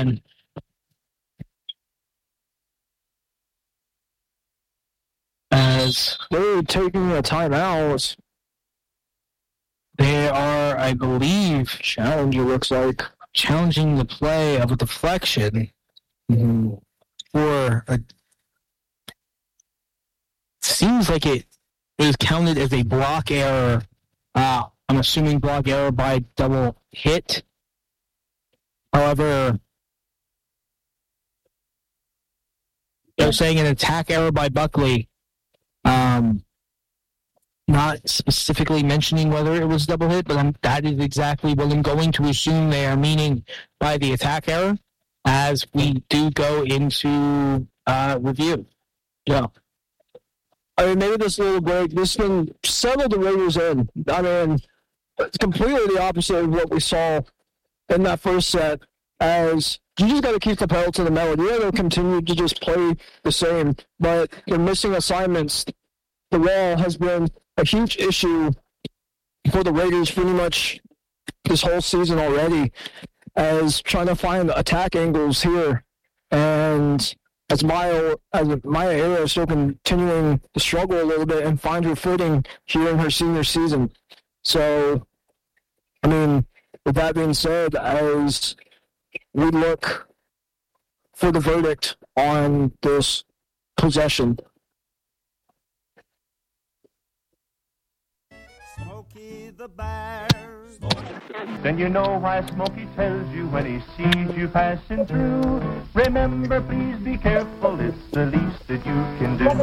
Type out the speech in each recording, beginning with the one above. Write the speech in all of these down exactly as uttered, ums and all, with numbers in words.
one. As they're taking a timeout. They are, I believe, challenger looks like challenging the play of a deflection mm-hmm. for a. Seems like it is counted as a block error. Uh, I'm assuming block error by double hit. However, they're saying an attack error by Buckley. Um, not specifically mentioning whether it was double hit, but I'm, that is exactly what I'm going to assume they are meaning by the attack error as we do go into uh, review. Yeah. I mean, maybe this little break, this can settle the Raiders in. I mean, it's completely the opposite of what we saw in that first set, as you just got to keep the pedal to the metal. You got to continue to just play the same, but you're missing assignments. The wall has been a huge issue for the Raiders pretty much this whole season already, as trying to find attack angles here. And as Maya, as Maya Ayala is still continuing to struggle a little bit and find her footing here in her senior season. So, I mean, with that being said, as we look for the verdict on this possession. Smokey the Bear. Then you know why Smokey tells you when he sees you passing through. Remember, please be careful, it's the least that you can do.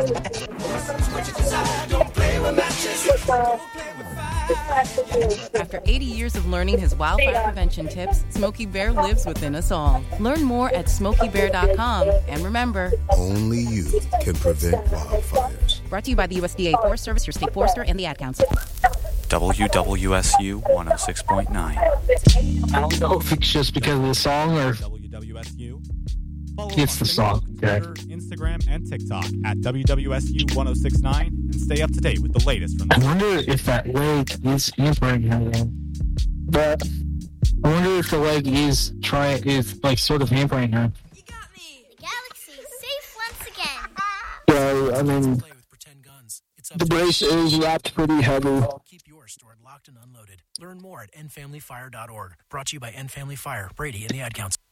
After eighty years of learning his wildfire prevention tips, Smokey Bear lives within us all. Learn more at smokey bear dot com. And remember, only you can prevent wildfires. Brought to you by the U S D A Forest Service, your state forester, and the Ad Council. W W S U one oh six point nine. I don't know if it's just because of the song or W W S U. Follow it's the song. Twitter, okay. Instagram, and TikTok at W W S U one oh six point nine and stay up to date with the latest from the I wonder if that leg is hampering her. But I wonder if the leg is try is like sort of hampering her. You got me. The galaxy is safe once again. Yeah, I mean, the brace is wrapped pretty heavy. Keep yours stored locked and unloaded. Learn more at end family fire dot org. Brought to you by End Family Fire, Brady, and the Ad Council.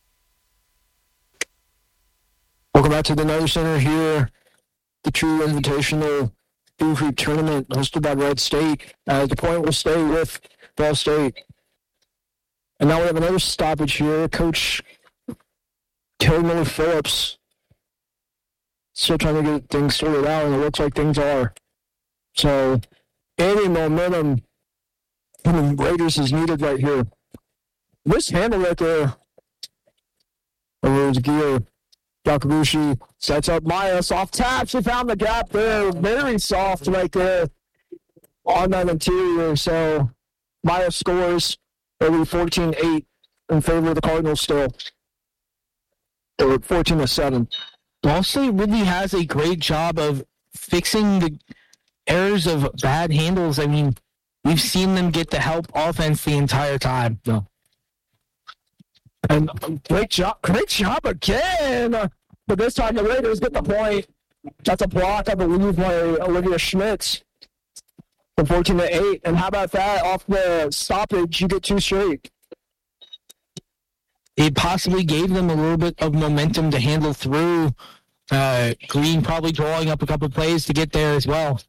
Welcome back to the Knight Center here. The True Invitational Blue Creek Tournament hosted by Red State. Uh, the point will stay with Ball State. And now we have another stoppage here. Coach Kelly Miller Phillips still trying to get things sorted out, and it looks like things are. So, any momentum from the Raiders is needed right here. This handle right there. Over his gear. Yakabushi sets up Maya. Soft tap. She found the gap there. Very soft right there on that interior. So, Maya scores over fourteen eight in favor of the Cardinals still. Or fourteen to seven. Ball State really has a great job of fixing the errors of bad handles. I mean, we've seen them get the help offense the entire time. No. And great job, great job again. But this time the Raiders get the point. That's a block, I believe, by Olivia Schmitz from fourteen to eight. And how about that? Off the stoppage, you get two straight. It possibly gave them a little bit of momentum to handle through. Uh, Green probably drawing up a couple plays to get there as well.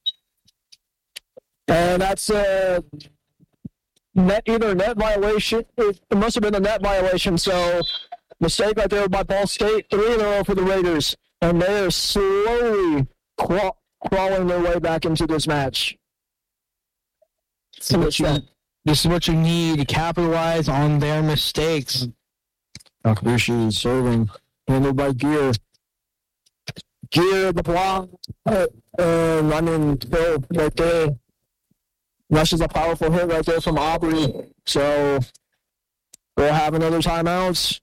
And that's a net, either a net violation. It, it must have been a net violation. So mistake right there by Ball State. three in a row for the Raiders. And they are slowly craw- crawling their way back into this match. This is, what you, this is what you need to capitalize on their mistakes. Takabushi is serving. Handled by Gear. Gear, the block. Uh, and I mean, Bill right there. Rushes a powerful hit right there from Aubrey. So we'll have another timeout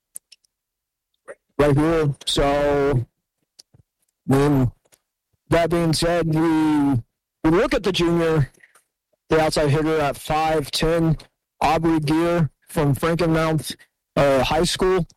right here. So then, that being said, we, we look at the junior, the outside hitter at five ten, Aubrey Gear from Frankenmouth uh, High School.